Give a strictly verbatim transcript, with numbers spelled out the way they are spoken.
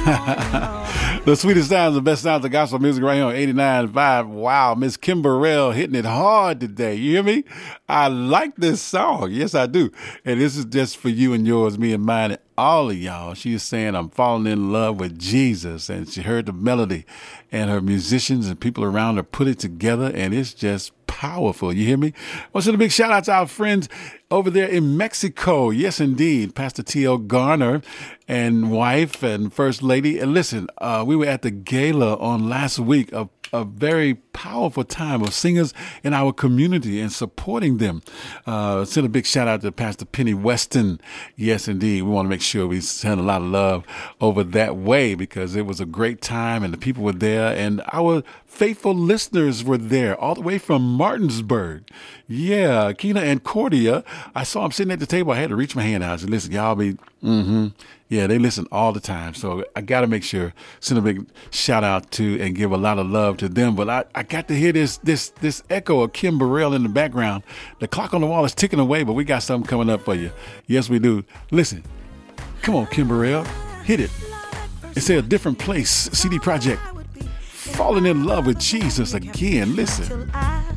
The sweetest sounds, the best sounds of gospel music right here on eighty-nine point five. Wow, Miss Kim Burrell hitting it hard today. You hear me? I like this song. Yes, I do. And this is just for you and yours, me and mine, and all of y'all. She is saying, I'm falling in love with Jesus. And she heard the melody, and her musicians and people around her put it together, and it's just powerful. You hear me? I want to send a big shout out to our friends over there in Mexico. Yes, indeed. Pastor T L Garner and wife and first lady. And listen, uh, we were at the gala on last week, a, a very powerful time of singers in our community and supporting them. Uh, send a big shout out to Pastor Penny Weston. Yes, indeed. We want to make sure we send a lot of love over that way because it was a great time and the people were there and our faithful listeners were there all the way from Martinsburg. Yeah, Keena and Cordia. I saw them sitting at the table. I had to reach my hand out and say, listen, y'all be, mm-hmm. Yeah, they listen all the time. So I got to make sure, send a big shout out to and give a lot of love to them. But I, I got to hear this this this echo of Kim Burrell in the background. The clock on the wall is ticking away, but we got something coming up for you. Yes, we do. Listen, come on, Kim Burrell, hit it. It's a different place, C D Project. Falling in love with Jesus again. Listen.